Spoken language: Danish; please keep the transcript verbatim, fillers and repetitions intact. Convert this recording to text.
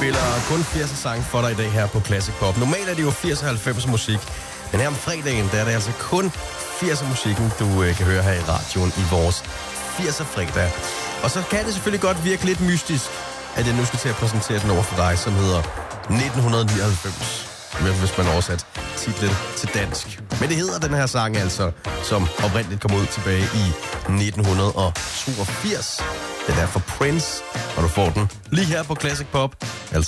spiller kun firs sange for dig i dag her på Classic Pop. Normalt er det jo firs og halvfems musik, men her om fredagen, der er det altså kun firs musikken, du øh, kan høre her i radioen i vores firser fredag. Og så kan det selvfølgelig godt virke lidt mystisk, at jeg nu skal til at præsentere den over for dig, som hedder nitten nioghalvfems. Hvis man oversat titlen til dansk. Men det hedder den her sang altså, som oprindeligt kom ud tilbage i nitten toogfirs. Den er for Prince, og du får den lige her på Classic Pop. Altså